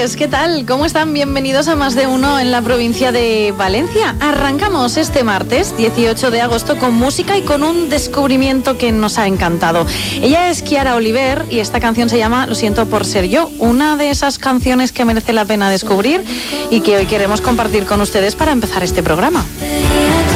tardes, ¿qué tal? ¿Cómo están? Bienvenidos a Más de Uno en la provincia de Valencia. Arrancamos este martes 18 de agosto con música y con un descubrimiento que nos ha encantado. Ella es Kiara Oliver y esta canción se llama Lo siento por ser yo, una de esas canciones que merece la pena descubrir y que hoy queremos compartir con ustedes para empezar este programa.